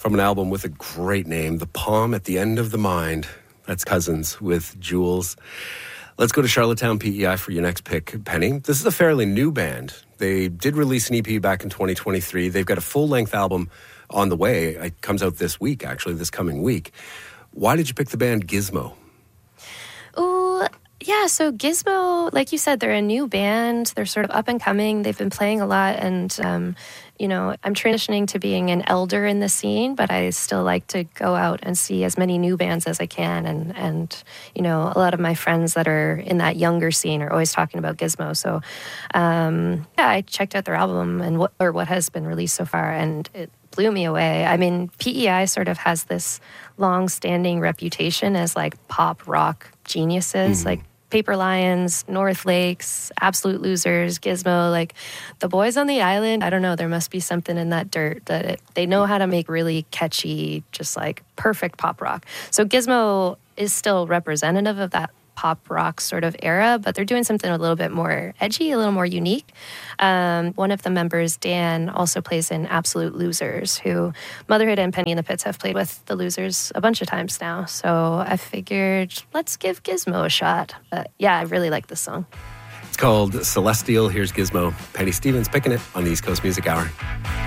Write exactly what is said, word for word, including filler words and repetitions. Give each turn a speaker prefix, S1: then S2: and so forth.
S1: from an album with a great name, The Palm at the End of the Mind. That's Cousins with Jules. Let's go to Charlottetown P E I for your next pick, Penny. This is a fairly new band. They did release an E P back in twenty twenty-three. They've got a full-length album on the way. It comes out this week, actually, this coming week. Why did you pick the band Gizmo?
S2: Ooh, yeah, so Gizmo, like you said, they're a new band. They're sort of up and coming. They've been playing a lot, and um, you know, I'm transitioning to being an elder in the scene, but I still like to go out and see as many new bands as I can. And, and you know, a lot of my friends that are in that younger scene are always talking about Gizmo. So, um, yeah, I checked out their album and what, or what has been released so far, and it blew me away. I mean, P E I sort of has this long-standing reputation as like pop rock geniuses, mm-hmm. like Paper Lions, North Lakes, Absolute Losers, Gizmo, like the boys on the island. I don't know, there must be something in that dirt that it, they know how to make really catchy, just like perfect pop rock. So Gizmo is still representative of that pop rock sort of era, but they're doing something a little bit more edgy, a little more unique. Um, one of the members, Dan, also plays in Absolute Losers, who Motherhood and Penny in the Pits have played with the Losers a bunch of times now. So I figured, let's give Gizmo a shot. But yeah, I really like this song.
S1: It's called Celestial. Here's Gizmo. Penny Stevens picking it on the East Coast Music Hour.